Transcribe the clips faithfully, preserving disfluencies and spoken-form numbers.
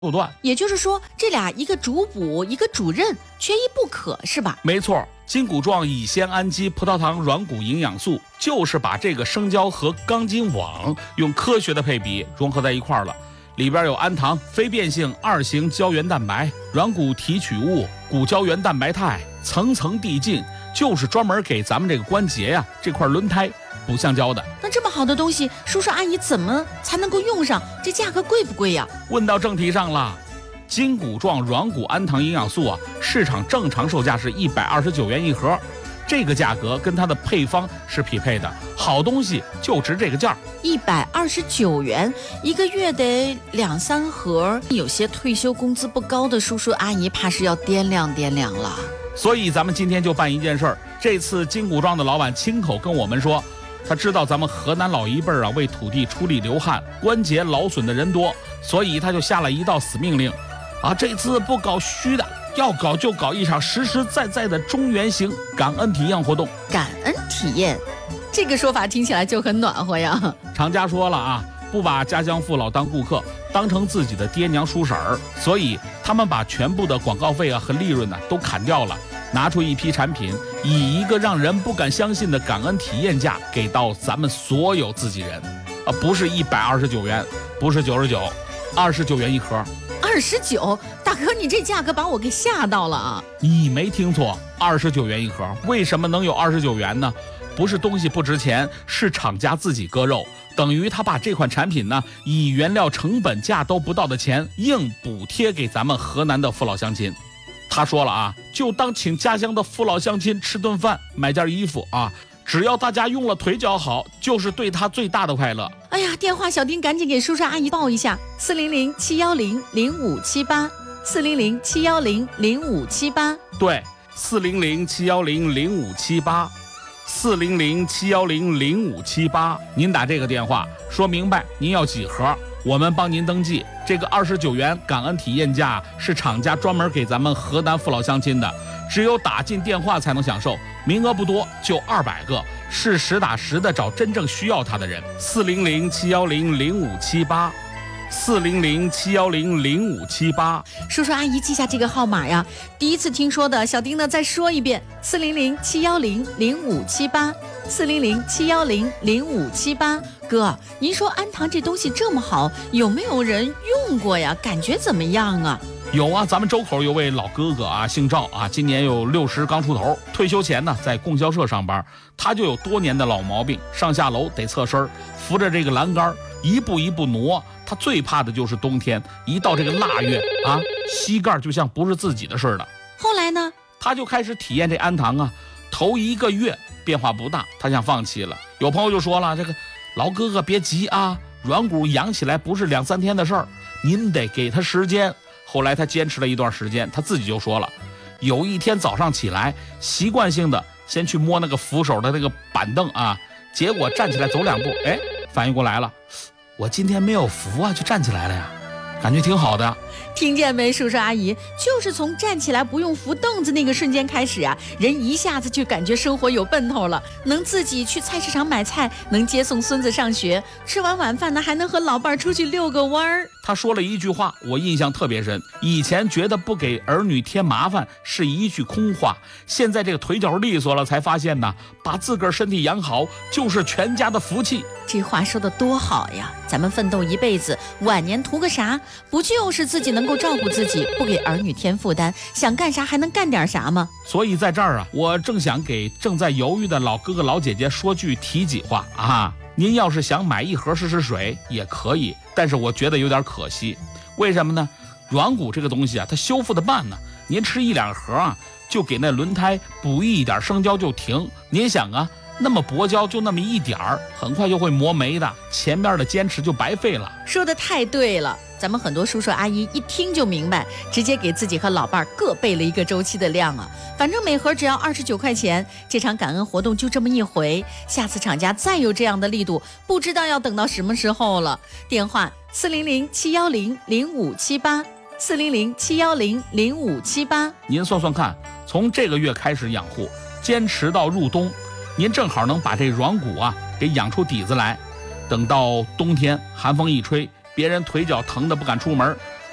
路段。 也就是说，这俩一个主补，一个主任，缺一不可，是吧？ 没错，筋骨壮乙酰氨基葡萄糖软骨营养素就是把这个生胶和钢筋网用科学的配比融合在一块儿了。里边有氨糖、非变性二型胶原蛋白、软骨提取物、骨胶原蛋白肽，层层递进，就是专门给咱们这个关节呀、这块轮胎补橡胶的。 那这么好的东西，叔叔阿姨怎么才能够用上？这价格贵不贵呀？ 问到正题上了，筋骨壮软骨氨糖营养素啊，市场正常售价是一百二十九元一盒，这个价格跟它的配方是匹配的，好东西就值这个价。 一百二十九元，一个月得两三盒，有些退休工资不高的叔叔阿姨，怕是要掂量掂量了。 所以咱们今天就办一件事儿，这次筋骨壮的老板亲口跟我们说，他知道咱们河南老一辈儿啊为土地出力流汗，关节劳损的人多，所以他就下了一道死命令，啊，这次不搞虚的，要搞就搞一场实实在在的中原型感恩体验活动。 感恩体验，这个说法听起来就很暖和呀。 厂家说了啊，不把家乡父老当顾客，当成自己的爹娘叔婶儿，所以他们把全部的广告费啊和利润呢、啊、都砍掉了，拿出一批产品，以一个让人不敢相信的感恩体验价给到咱们所有自己人，啊，不是一百二十九元，不是九十九，二十九元一盒。 二十九，大哥，你这价格把我给吓到了啊！ 你没听错，二十九元一盒。为什么能有二十九元呢？不是东西不值钱，是厂家自己割肉，等于他把这款产品呢，以原料成本价都不到的钱，硬补贴给咱们河南的父老乡亲。他说了啊，就当请家乡的父老乡亲吃顿饭，买件衣服啊，只要大家用了腿脚好，就是对他最大的快乐。 哎呀，电话小丁赶紧给叔叔阿姨报一下，四零零七幺零零五七八，四零零七幺零零五七八。 对，四零零七幺零零五七八，四零零七幺零零五七八。您打这个电话，说明白您要几盒，我们帮您登记。这个二十九元感恩体验价是厂家专门给咱们河南父老乡亲的，只有打进电话才能享受，名额不多，就二百个，是实打实的找真正需要它的人。四零零七幺零零五七八，四零零七幺零零五七八。 叔叔阿姨记下这个号码呀，第一次听说的，小丁呢再说一遍，四零零七幺零零五七八，四零零七幺零零五七八。哥，您说氨糖这东西这么好，有没有人用过呀？感觉怎么样啊？ 有啊，咱们周口有位老哥哥啊，姓赵啊，今年有六十刚出头，退休前呢在供销社上班，他就有多年的老毛病，上下楼得侧身，扶着这个栏杆一步一步挪。他最怕的就是冬天，一到这个腊月啊，膝盖就像不是自己的似的。 后来呢， 他就开始体验这氨糖啊，头一个月变化不大，他想放弃了。有朋友就说了，这个老哥哥别急啊，软骨养起来不是两三天的事儿，您得给他时间。后来他坚持了一段时间，他自己就说了，有一天早上起来，习惯性的先去摸那个扶手的那个板凳啊，结果站起来走两步，哎，反应过来了，我今天没有扶啊，就站起来了呀，感觉挺好的。 听见没，叔叔阿姨，就是从站起来不用扶凳子那个瞬间开始啊，人一下子就感觉生活有奔头了，能自己去菜市场买菜，能接送孙子上学，吃完晚饭呢还能和老伴儿出去遛个弯儿。 他说了一句话，我印象特别深，以前觉得不给儿女添麻烦是一句空话，现在这个腿脚利索了，才发现呢，把自个儿身体养好就是全家的福气。 这话说的多好呀，咱们奋斗一辈子，晚年图个啥？不就是自己能够照顾自己，不给儿女添负担，想干啥还能干点啥吗？ 所以在这儿啊，我正想给正在犹豫的老哥哥老姐姐说句提己话啊，您要是想买一盒试试水也可以，但是我觉得有点可惜。为什么呢？软骨这个东西啊，它修复的慢呢，您吃一两盒啊，就给那轮胎补一点生胶就停。您想啊，那么薄胶就那么一点儿，很快就会磨没的，前面的坚持就白费了。 说的太对了，咱们很多叔叔阿姨一听就明白，直接给自己和老伴儿各备了一个周期的量啊。反正每盒只要二十九块钱，这场感恩活动就这么一回，下次厂家再有这样的力度，不知道要等到什么时候了。电话四零零七幺零零五七八，四零零七幺零零五七八。 您算算看，从这个月开始养护，坚持到入冬，您正好能把这软骨啊给养出底子来。等到冬天寒风一吹，别人腿脚疼得不敢出门，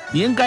您该